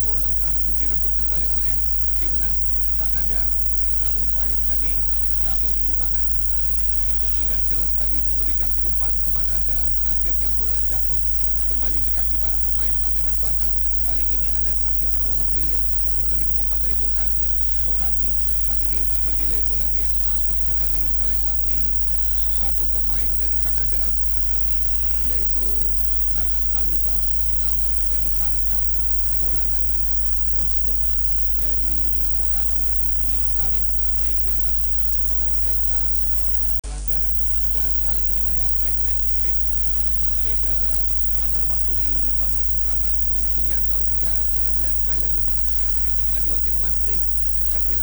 bola berhasil direbut kembali oleh timnas Kanada. Namun sayang tadi Damon Buchanan tidak jelas tadi memberikan umpan kemana dan akhirnya bola jatuh kembali di kaki para pemain Afrika Selatan. Kali ini ada sakit Rowan Williams yang menerima umpan dari Bokasi. Bokasi saat ini mendelay bola dia. Masuknya tadi melewati satu pemain dari Kanada, yaitu Nathan Saliba. Namun terjadi tarikan bola tadi, kostum dari Bokasi tadi